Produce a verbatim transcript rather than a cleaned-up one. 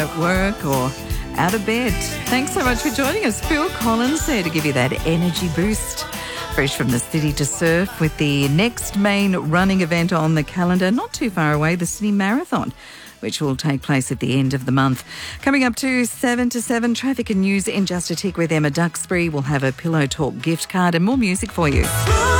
at work or out of bed. Thanks so much for joining us. Phil Collins there to give you that energy boost. Fresh from the city to surf with the next main running event on the calendar, not too far away, the Sydney Marathon, which will take place at the end of the month. Coming up to seven to seven, traffic and news in just a tick with Emma Duxbury. We'll have a Pillow Talk gift card and more music for you.